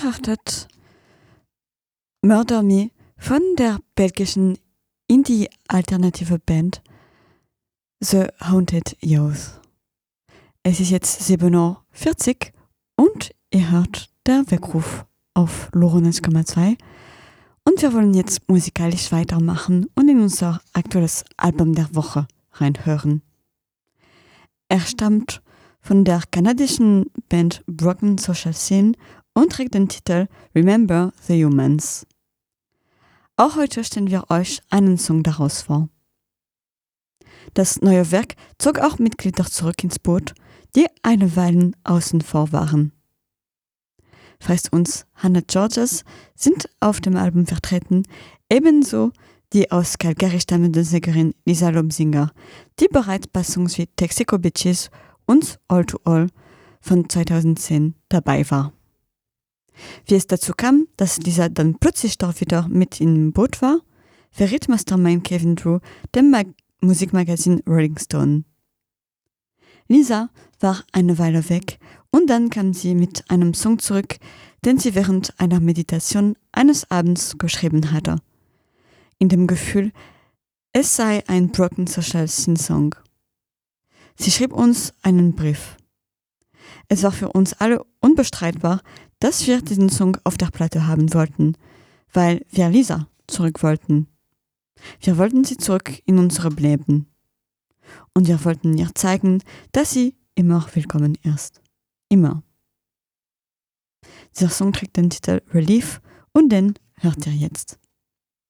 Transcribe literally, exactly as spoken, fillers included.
Ihr hörtet Murder Me von der belgischen Indie-alternative Band The Haunted Youth. Es ist jetzt sieben Uhr vierzig und ihr hört der Weckruf auf Lorenz Komma zwei und wir wollen jetzt musikalisch weitermachen und in unser aktuelles Album der Woche reinhören. Er stammt von der kanadischen Band Broken Social Scene und trägt den Titel Remember the Humans. Auch heute stellen wir euch einen Song daraus vor. Das neue Werk zog auch Mitglieder zurück ins Boot, die eine Weile außen vor waren. Fast uns Hannah Georges sind auf dem Album vertreten, ebenso die aus Calgary stammende Sängerin Lisa Lobsinger, die bereits bei Songs wie Texaco Bitches und All to All von zweitausendzehn dabei war. Wie es dazu kam, dass Lisa dann plötzlich doch wieder mit im Boot war, verriet Mastermind Kevin Drew dem Mag- Musikmagazin Rolling Stone. Lisa war eine Weile weg und dann kam sie mit einem Song zurück, den sie während einer Meditation eines Abends geschrieben hatte. In dem Gefühl, es sei ein Broken Social Scene Song. Sie schrieb uns einen Brief. Es war für uns alle unbestreitbar, dass wir diesen Song auf der Platte haben wollten, weil wir Lisa zurück wollten. Wir wollten sie zurück in unser Leben. Und wir wollten ihr zeigen, dass sie immer willkommen ist. Immer. Dieser Song trägt den Titel Relief und den hört ihr jetzt.